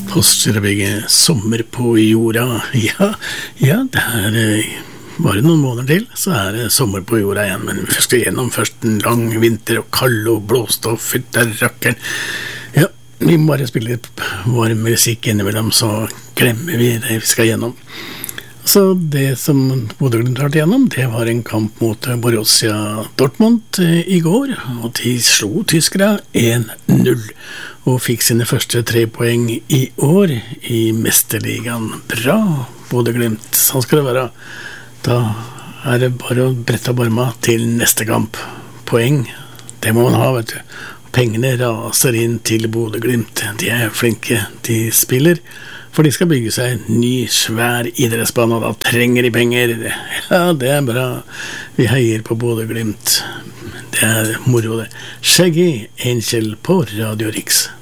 Postgirobygget sommer på jorda. Ja, det er bare noen måneder til, så er det sommer på jorda igjen. Men vi skal gjennom først en lang vinter og kald og blåst og fytter rakkeren. Ja, vi må bare spille litt varm musikk innimellom, så glemmer vi det vi skal gjennom. Så det som Bodø/Glimt har igjennom, det var en kamp mot Borussia Dortmund i går, og de slo tyskere 1-0, og fikk sine første 3 poeng i år i Mesterligaen. Bra, Bodø/Glimt, sånn skal det være. Da er det bare å brette opp arma til neste kamp. Poeng, det må man ha, vet du. Pengene raser inn til Bodø/Glimt. De er flinke, de spiller. For de skal bygge seg en ny, svær idrettsbane, og da trenger de penger. Ja, det er bra. Vi heier på Bodø/Glimt. Det er moro det. Shaggy Angel på Radio Riks.